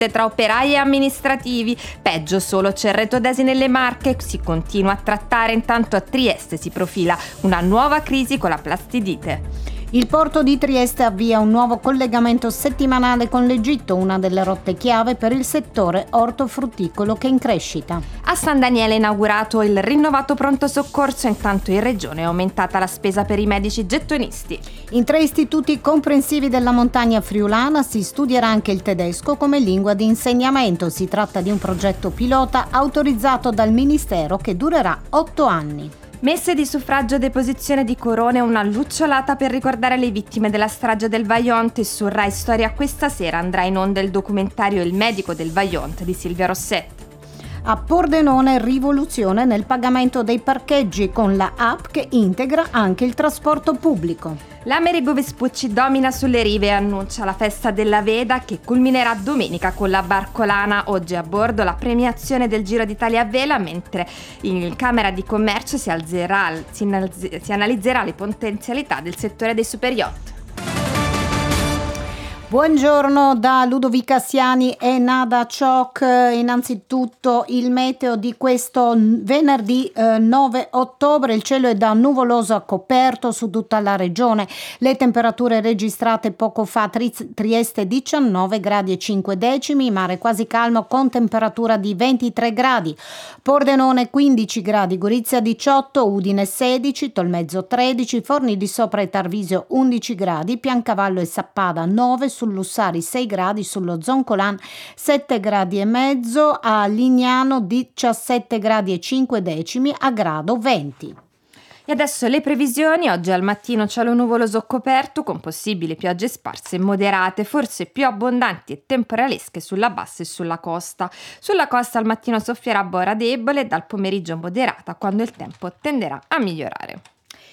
tra operai e amministrativi. Peggio solo Cerreto d'Esi nelle Marche, si continua a trattare, intanto a Trieste si profila una nuova crisi con la plastidite. Il porto di Trieste avvia un nuovo collegamento settimanale con l'Egitto, una delle rotte chiave per il settore ortofrutticolo che è in crescita. A San Daniele è inaugurato il rinnovato pronto soccorso, intanto in regione è aumentata la spesa per i medici gettonisti. In 3 istituti comprensivi della montagna friulana si studierà anche il tedesco come lingua di insegnamento. Si tratta di un progetto pilota autorizzato dal Ministero che durerà 8 anni. Messe di suffragio e deposizione di corone, una lucciolata per ricordare le vittime della strage del Vajont. E su Rai Storia questa sera andrà in onda il documentario Il medico del Vajont di Silvia Rossetti. A Pordenone rivoluzione nel pagamento dei parcheggi con la app che integra anche il trasporto pubblico. L'Amerigo Vespucci domina sulle rive e annuncia la festa della Veda che culminerà domenica con la Barcolana. Oggi a bordo la premiazione del Giro d'Italia a vela, mentre in Camera di Commercio si analizzerà le potenzialità del settore dei superyacht. Buongiorno da Ludovica Siani e Nada Ciocc. Innanzitutto il meteo di questo venerdì 9 ottobre. Il cielo è da nuvoloso a coperto su tutta la regione. Le temperature registrate poco fa: Trieste 19 gradi e 5 decimi, mare quasi calmo con temperatura di 23 gradi. Pordenone 15 gradi, Gorizia 18, Udine 16, Tolmezzo 13, Forni di Sopra e Tarvisio 11 gradi, Piancavallo e Sappada 9, sul Lussari 6 gradi, sullo Zoncolan 7 gradi e mezzo, a Lignano 17 gradi e 5 decimi, a Grado 20. E adesso le previsioni. Oggi al mattino cielo nuvoloso coperto con possibili piogge sparse e moderate, forse più abbondanti e temporalesche sulla bassa e sulla costa. Sulla costa al mattino soffierà bora debole, dal pomeriggio moderata, quando il tempo tenderà a migliorare.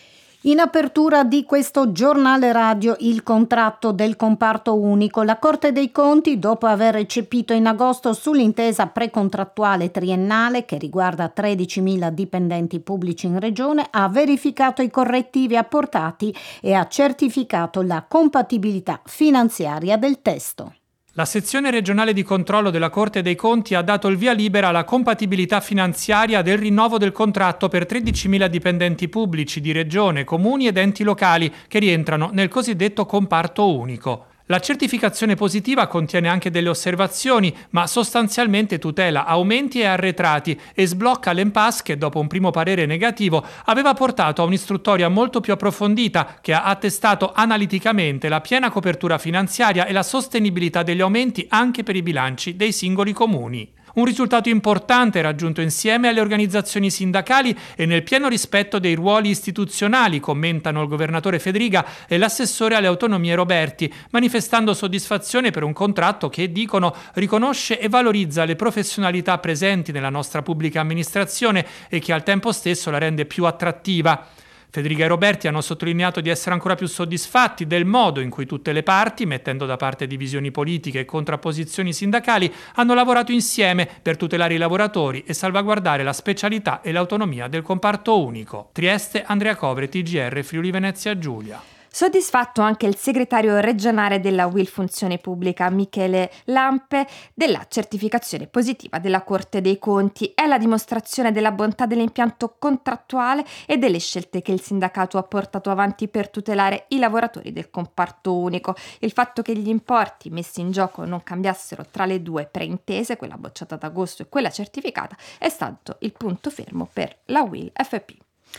In apertura di questo giornale radio il contratto del comparto unico. La Corte dei Conti, dopo aver recepito in agosto sull'intesa precontrattuale triennale che riguarda 13.000 dipendenti pubblici in regione, ha verificato i correttivi apportati e ha certificato la compatibilità finanziaria del testo. La sezione regionale di controllo della Corte dei Conti ha dato il via libera alla compatibilità finanziaria del rinnovo del contratto per 13.000 dipendenti pubblici di regione, comuni ed enti locali che rientrano nel cosiddetto comparto unico. La certificazione positiva contiene anche delle osservazioni, ma sostanzialmente tutela aumenti e arretrati e sblocca l'impasse che, dopo un primo parere negativo, aveva portato a un'istruttoria molto più approfondita che ha attestato analiticamente la piena copertura finanziaria e la sostenibilità degli aumenti anche per i bilanci dei singoli comuni. Un risultato importante raggiunto insieme alle organizzazioni sindacali e nel pieno rispetto dei ruoli istituzionali, commentano il governatore Fedriga e l'assessore alle autonomie Roberti, manifestando soddisfazione per un contratto che, dicono, riconosce e valorizza le professionalità presenti nella nostra pubblica amministrazione e che al tempo stesso la rende più attrattiva. Federica e Roberti hanno sottolineato di essere ancora più soddisfatti del modo in cui tutte le parti, mettendo da parte divisioni politiche e contrapposizioni sindacali, hanno lavorato insieme per tutelare i lavoratori e salvaguardare la specialità e l'autonomia del comparto unico. Trieste, Andrea Covre, TGR, Friuli Venezia Giulia. Soddisfatto anche il segretario regionale della UIL Funzione Pubblica, Michele Lampe, della certificazione positiva della Corte dei Conti. È la dimostrazione della bontà dell'impianto contrattuale e delle scelte che il sindacato ha portato avanti per tutelare i lavoratori del comparto unico. Il fatto che gli importi messi in gioco non cambiassero tra le due preintese, quella bocciata ad agosto e quella certificata, è stato il punto fermo per la UIL FP.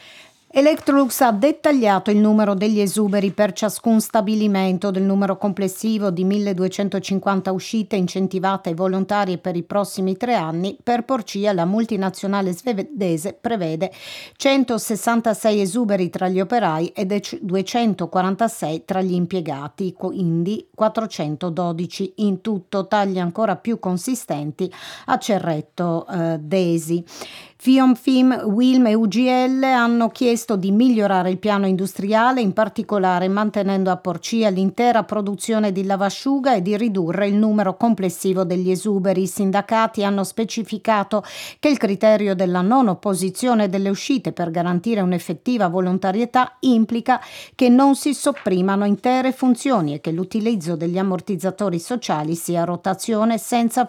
Electrolux ha dettagliato il numero degli esuberi per ciascun stabilimento. Del numero complessivo di 1.250 uscite incentivate e volontarie per i prossimi 3 anni, per Porcia la multinazionale svedese prevede 166 esuberi tra gli operai e 246 tra gli impiegati, quindi 412 in tutto, tagli ancora più consistenti a Cerreto Desi. FIOM, FIM, UILM e UGL hanno chiesto di migliorare il piano industriale, in particolare mantenendo a Porcia l'intera produzione di lavasciuga e di ridurre il numero complessivo degli esuberi. I sindacati hanno specificato che il criterio della non opposizione delle uscite per garantire un'effettiva volontarietà implica che non si sopprimano intere funzioni e che l'utilizzo degli ammortizzatori sociali sia a rotazione senza